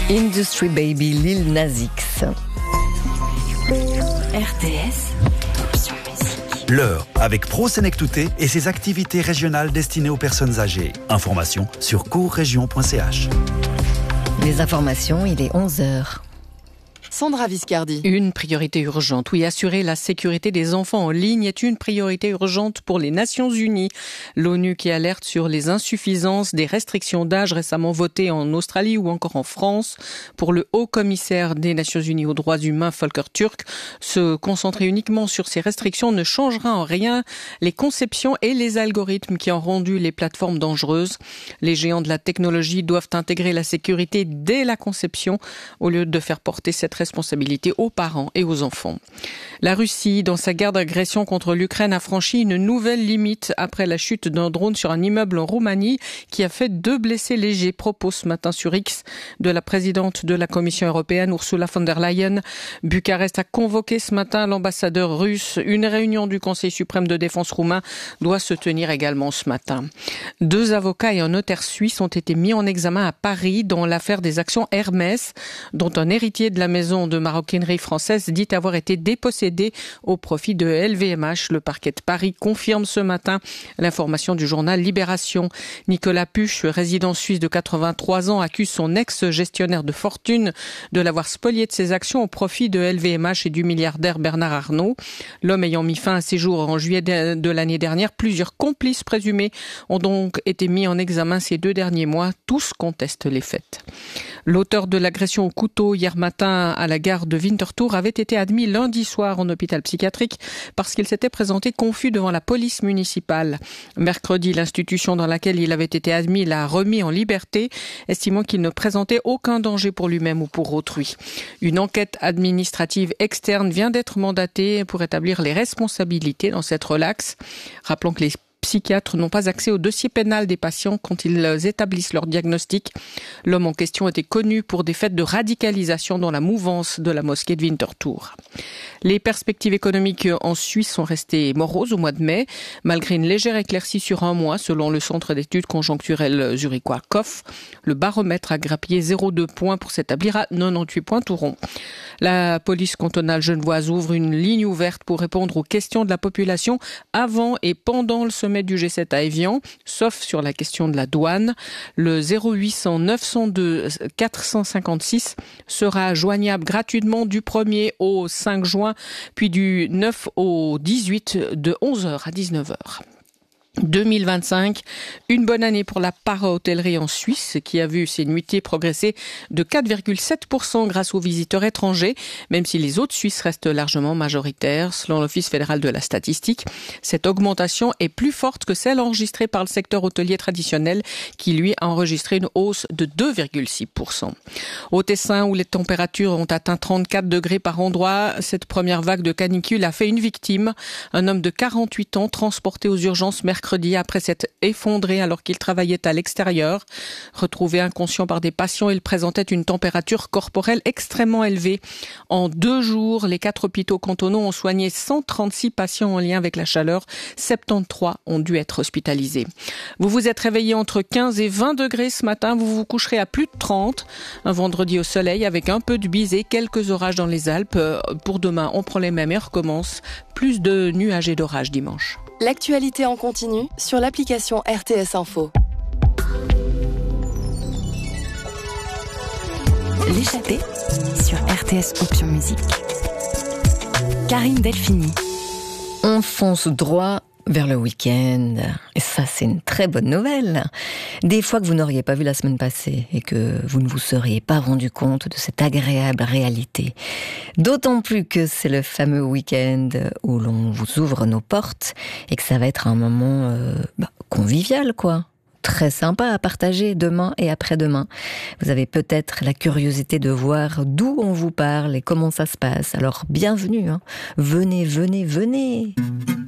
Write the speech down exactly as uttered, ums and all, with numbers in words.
Industry Baby, Lil Nas X. R T S, option musique. L'heure avec Pro Senectouté et ses activités régionales destinées aux personnes âgées. Informations sur courrégion point c h. Les informations, il est onze heures. Sandra Viscardi. Une priorité urgente. Oui, assurer la sécurité des enfants en ligne est une priorité urgente pour les Nations Unies. L'ONU qui alerte sur les insuffisances des restrictions d'âge récemment votées en Australie ou encore en France. Pour le haut commissaire des Nations Unies aux droits humains, Volker Turk, se concentrer uniquement sur ces restrictions ne changera en rien les conceptions et les algorithmes qui ont rendu les plateformes dangereuses. Les géants de la technologie doivent intégrer la sécurité dès la conception au lieu de faire porter cette responsabilité aux parents et aux enfants. La Russie, dans sa guerre d'agression contre l'Ukraine, a franchi une nouvelle limite après la chute d'un drone sur un immeuble en Roumanie qui a fait deux blessés légers. Propos ce matin sur X de la présidente de la Commission européenne, Ursula von der Leyen. Bucarest a convoqué ce matin l'ambassadeur russe. Une réunion du Conseil suprême de défense roumain doit se tenir également ce matin. Deux avocats et un notaire suisse ont été mis en examen à Paris dans l'affaire des actions Hermès, dont un héritier de la maison de maroquinerie française dit avoir été dépossédé au profit de L V M H. Le parquet de Paris confirme ce matin l'information du journal Libération. Nicolas Puch, résident suisse de quatre-vingt-trois ans, accuse son ex-gestionnaire de fortune de l'avoir spolié de ses actions au profit de L V M H et du milliardaire Bernard Arnault. L'homme ayant mis fin à ses jours en juillet de l'année dernière, plusieurs complices présumés ont donc été mis en examen ces deux derniers mois. Tous contestent les faits. L'auteur de l'agression au couteau hier matin à la gare de Winterthur avait été admis lundi soir en hôpital psychiatrique parce qu'il s'était présenté confus devant la police municipale. Mercredi, l'institution dans laquelle il avait été admis l'a remis en liberté, estimant qu'il ne présentait aucun danger pour lui-même ou pour autrui. Une enquête administrative externe vient d'être mandatée pour établir les responsabilités dans cette relaxe. Rappelons que les psychiatres n'ont pas accès au dossier pénal des patients quand ils établissent leur diagnostic. L'homme en question était connu pour des faits de radicalisation dans la mouvance de la mosquée de Winterthur. Les perspectives économiques en Suisse sont restées moroses au mois de mai, malgré une légère éclaircie sur un mois, selon le centre d'études conjoncturelles zurichois C O F. Le baromètre a grappillé zéro virgule deux points pour s'établir à quatre-vingt-dix-huit points tout rond. La police cantonale genevoise ouvre une ligne ouverte pour répondre aux questions de la population avant et pendant le sommet du G sept à Évian, sauf sur la question de la douane. Le zéro huit cent neuf cent deux quatre cent cinquante-six sera joignable gratuitement du premier au cinq juin, puis du neuf au dix-huit de onze heures à dix-neuf heures. deux mille vingt-cinq, une bonne année pour la para-hôtellerie en Suisse qui a vu ses nuitées progresser de quatre virgule sept pour cent grâce aux visiteurs étrangers, même si les autres Suisses restent largement majoritaires. Selon l'Office fédéral de la statistique, cette augmentation est plus forte que celle enregistrée par le secteur hôtelier traditionnel qui, lui, a enregistré une hausse de deux virgule six pour cent. Au Tessin, où les températures ont atteint trente-quatre degrés par endroit, cette première vague de canicule a fait une victime, un homme de quarante-huit ans transporté aux urgences mercredi Mercredi après s'être effondré alors qu'il travaillait à l'extérieur. Retrouvé inconscient par des patients, il présentait une température corporelle extrêmement élevée. En deux jours, les quatre hôpitaux cantonaux ont soigné cent trente-six patients en lien avec la chaleur. soixante-treize ont dû être hospitalisés. Vous vous êtes réveillé entre quinze et vingt degrés ce matin. Vous vous coucherez à plus de trente. Un vendredi au soleil avec un peu de bise et quelques orages dans les Alpes. Pour demain, on prend les mêmes et recommence. Plus de nuages et d'orages dimanche. L'actualité en continu sur l'application R T S Info. L'échappée sur R T S Option Musique. Karine Delphini. On fonce droit vers le week-end. Et ça, c'est une très bonne nouvelle. Des fois que vous n'auriez pas vu la semaine passée et que vous ne vous seriez pas rendu compte de cette agréable réalité. D'autant plus que c'est le fameux week-end où l'on vous ouvre nos portes et que ça va être un moment euh, bah, convivial, quoi. Très sympa à partager demain et après-demain. Vous avez peut-être la curiosité de voir d'où on vous parle et comment ça se passe. Alors bienvenue, hein. Venez, venez, venez.